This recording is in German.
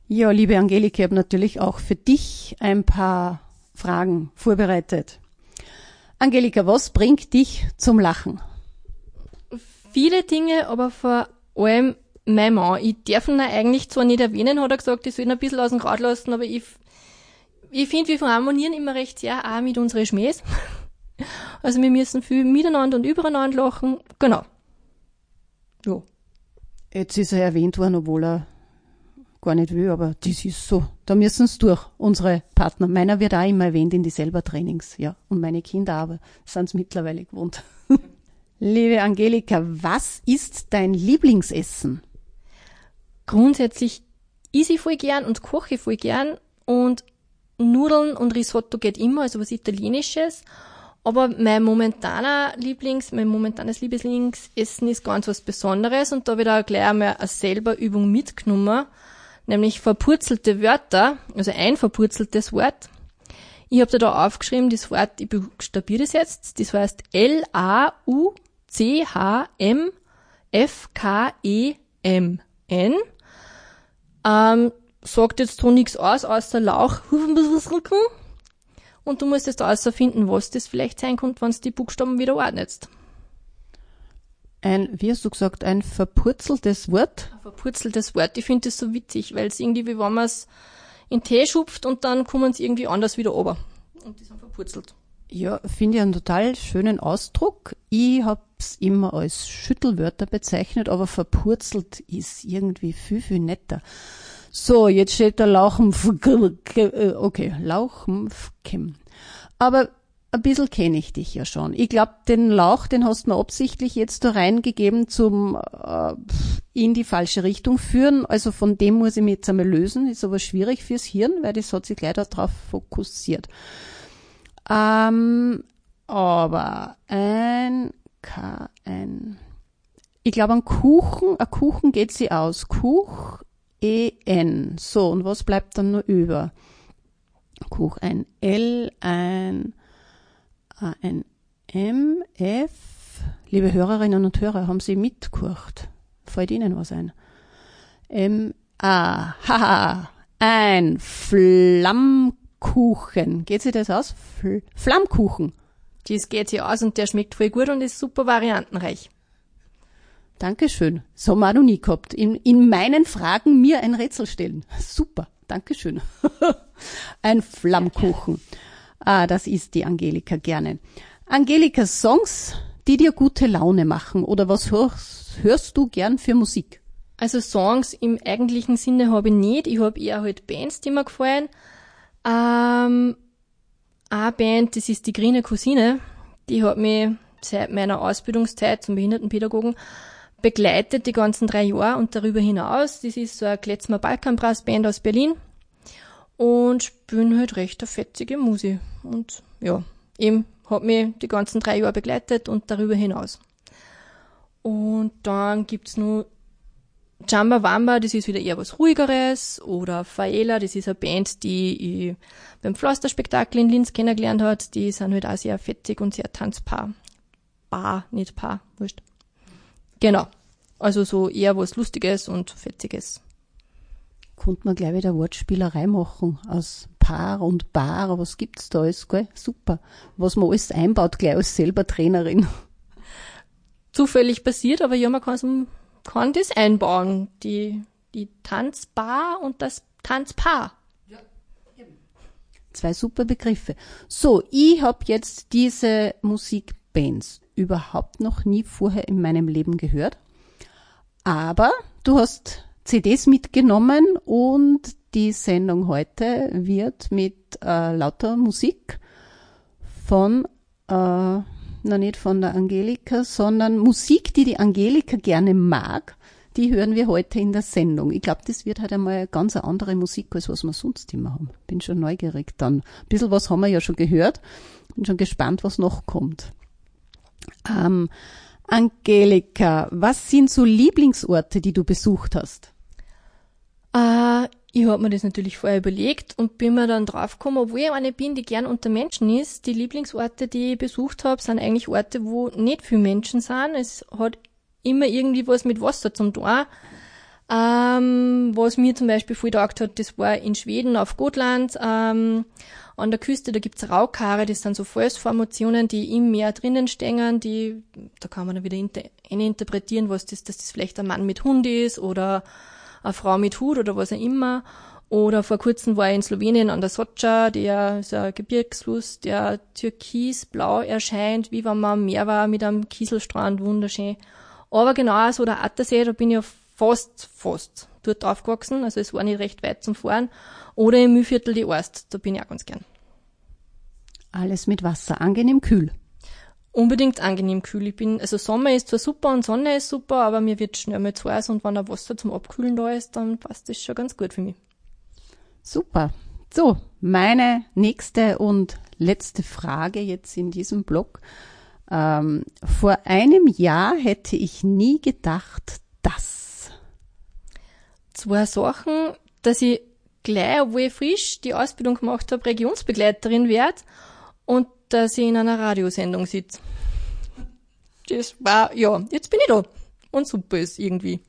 Ja, liebe Angelika, ich habe natürlich auch für dich ein paar Fragen vorbereitet. Angelika, was bringt dich zum Lachen? Viele Dinge, aber vor allem mein Mann. Ich darf ihn eigentlich zwar nicht erwähnen, hat er gesagt, ich soll ihn ein bisschen aus dem Rad lassen, aber ich finde, wir harmonieren immer recht sehr, auch mit unseren Schmähs. Also wir müssen viel miteinander und übereinander lachen. Genau. Ja. Jetzt ist er erwähnt worden, obwohl er gar nicht will, aber das ist so. Da müssen es durch, unsere Partner. Meiner wird auch immer erwähnt in die selber Trainings, ja. Und meine Kinder aber sind es mittlerweile gewohnt. Liebe Angelika, was ist dein Lieblingsessen? Grundsätzlich esse ich voll gern und koche voll gern und Nudeln und Risotto geht immer, also was Italienisches. Aber mein momentanes Lieblingsessen ist ganz was Besonderes und da habe ich da gleich einmal eine selber Übung mitgenommen, nämlich verpurzelte Wörter, also ein verpurzeltes Wort. Ich habe da aufgeschrieben, das Wort, ich buchstabiere das jetzt, das heißt Lauchmfkemen. Sagt jetzt so nichts aus, außer Lauch. Und du musst jetzt herausfinden, was das vielleicht sein könnte, wenn du die Buchstaben wieder ordnest. Wie hast du gesagt, ein verpurzeltes Wort? Ein verpurzeltes Wort. Ich finde das so witzig, weil es irgendwie, wie wenn man es in Tee schupft und dann kommen sie irgendwie anders wieder runter. Und die sind verpurzelt. Ja, finde ich einen total schönen Ausdruck. Ich hab's immer als Schüttelwörter bezeichnet, aber verpurzelt ist irgendwie viel, viel netter. So, jetzt steht da Lauchmfkem. Aber ein bisschen kenne ich dich ja schon. Ich glaube, den Lauch, den hast du mir absichtlich jetzt da reingegeben zum in die falsche Richtung führen. Also von dem muss ich mich jetzt einmal lösen. Ist aber schwierig fürs Hirn, weil das hat sich gleich darauf fokussiert. Aber ich glaube, ein Kuchen geht sie aus. Kuchen. So, und was bleibt dann noch über? Kuch, ein L, ein A, ein M, F. Liebe Hörerinnen und Hörer, haben Sie mitgehört? Fällt Ihnen was ein? M, A, haha, ein Flammkuchen. Geht sich das aus? Flammkuchen. Das geht sich aus und der schmeckt voll gut und ist super variantenreich. Dankeschön. So haben wir noch nie gehabt. In meinen Fragen mir ein Rätsel stellen. Super. Dankeschön. Ein Flammkuchen. Das isst die Angelika gerne. Angelika, Songs, die dir gute Laune machen, oder was hörst du gern für Musik? Also Songs im eigentlichen Sinne habe ich nicht. Ich habe eher halt Bands, die mir gefallen. Eine Band, das ist die Grüne Cousine. Die hat mich seit meiner Ausbildungszeit zum Behindertenpädagogen begleitet die ganzen 3 Jahre und darüber hinaus. Das ist so eine Kletzmer Balkanbrass-Band aus Berlin und spielen halt recht eine fetzige Musik. Und ja, eben hat mich die ganzen 3 Jahre begleitet und darüber hinaus. Und dann gibt's noch Jamba Wamba, das ist wieder eher was Ruhigeres, oder Faela, das ist eine Band, die ich beim Pflasterspektakel in Linz kennengelernt hat. Die sind halt auch sehr fetzig und sehr tanzbar. Nicht Paar, wurscht. Genau. Also so eher was Lustiges und Fetziges. Konnte man gleich wieder Wortspielerei machen aus Paar und Bar. Was gibt's da alles, gell? Super. Was man alles einbaut, gleich als selber Trainerin. Zufällig passiert, aber ja, man kann das einbauen. Die Tanzbar und das Tanzpaar. Ja, eben. 2 super Begriffe. So, ich habe jetzt diese Musikbands überhaupt noch nie vorher in meinem Leben gehört. Aber du hast CDs mitgenommen und die Sendung heute wird mit lauter Musik von, nicht von der Angelika, sondern Musik, die Angelika gerne mag, die hören wir heute in der Sendung. Ich glaube, das wird halt einmal ganz eine andere Musik, als was wir sonst immer haben. Bin schon neugierig dann. Ein bisschen was haben wir ja schon gehört. Bin schon gespannt, was noch kommt. Angelika, was sind so Lieblingsorte, die du besucht hast? Ich habe mir das natürlich vorher überlegt und bin mir dann draufgekommen, obwohl ich eine bin, die gern unter Menschen ist, die Lieblingsorte, die ich besucht habe, sind eigentlich Orte, wo nicht viele Menschen sind. Es hat immer irgendwie was mit Wasser zum tun. Was mir zum Beispiel viel getaugt hat, das war in Schweden auf Gotland, an der Küste, da gibt's Raukare, das sind so Felsformationen, die im Meer drinnen stehen, da kann man dann wieder interpretieren, dass das vielleicht ein Mann mit Hund ist oder eine Frau mit Hut oder was auch immer. Oder vor kurzem war ich in Slowenien an der Soča, der ist ein Gebirgsfluss, der türkisblau erscheint, wie wenn man am Meer war mit einem Kieselstrand, wunderschön. Aber genau so der Attersee, da bin ich ja fast dort aufgewachsen, also es war nicht recht weit zum Fahren. Oder im Mühlviertel die Orst, da bin ich auch ganz gern. Alles mit Wasser, angenehm kühl. Unbedingt angenehm kühl. Also Sommer ist zwar super und Sonne ist super, aber mir wird schnell mal zu heiß und wenn ein Wasser zum Abkühlen da ist, dann passt das schon ganz gut für mich. Super. So, meine nächste und letzte Frage jetzt in diesem Blog. Vor einem Jahr hätte ich nie gedacht, dass 2 Sachen, dass ich gleich, obwohl ich frisch die Ausbildung gemacht habe, Regionsbegleiterin werde und dass ich in einer Radiosendung sitze. Das war, ja, jetzt bin ich da. Und super ist irgendwie.